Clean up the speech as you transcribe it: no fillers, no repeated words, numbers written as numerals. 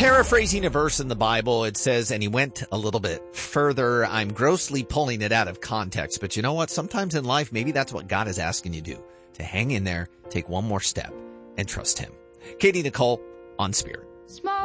paraphrasing a verse in the Bible, it says, and he went a little bit further. I'm grossly pulling it out of context. But you know what? Sometimes in life, maybe that's what God is asking you to do. To hang in there, take one more step, and trust him. Katie Nicole on Spirit.